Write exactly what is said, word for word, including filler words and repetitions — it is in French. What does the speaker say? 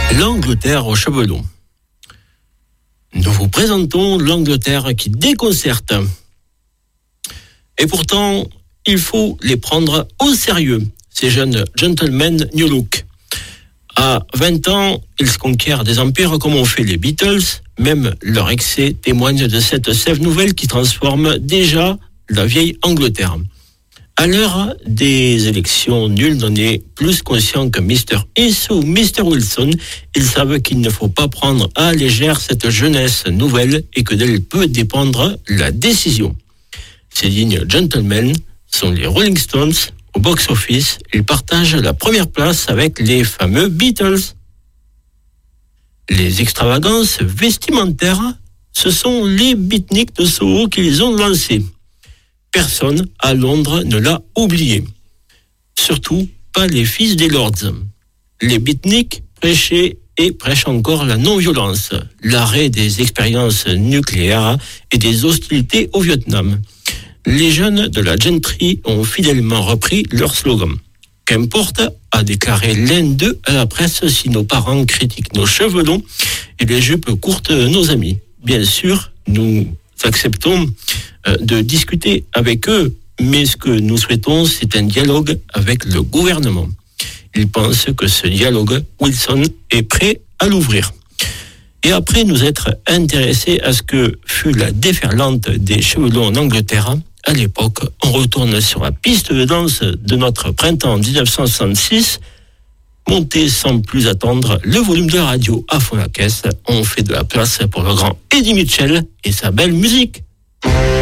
L'Angleterre aux cheveux longs. Nous vous présentons l'Angleterre qui déconcerte. Et pourtant, il faut les prendre au sérieux, ces jeunes gentlemen new look. À vingt ans, ils conquièrent des empires comme ont fait les Beatles. Même leur excès témoigne de cette sève nouvelle qui transforme déjà la vieille Angleterre. À l'heure des élections, nul n'en est plus conscient que mister Heath ou mister Wilson. Ils savent qu'il ne faut pas prendre à la légère cette jeunesse nouvelle et que d'elle peut dépendre la décision. Ces dignes gentlemen sont les Rolling Stones. Au box-office, ils partagent la première place avec les fameux Beatles. Les extravagances vestimentaires, ce sont les beatniks de Soho qui les ont lancés. Personne à Londres ne l'a oublié. Surtout pas les fils des Lords. Les beatniks prêchaient et prêchent encore la non-violence, l'arrêt des expériences nucléaires et des hostilités au Vietnam. Les jeunes de la gentry ont fidèlement repris leur slogan. Qu'importe, a déclaré l'un d'eux à la presse, si nos parents critiquent nos cheveux longs et les jupes courtes de nos amis. Bien sûr, nous acceptons de discuter avec eux, mais ce que nous souhaitons, c'est un dialogue avec le gouvernement. Ils pensent que ce dialogue, Wilson est prêt à l'ouvrir. Et après nous être intéressés à ce que fut la déferlante des cheveux longs en Angleterre, à l'époque, on retourne sur la piste de danse de notre printemps dix-neuf cent soixante-six. Montez sans plus attendre le volume de la radio à fond la caisse. On fait de la place pour le grand Eddie Mitchell et sa belle musique.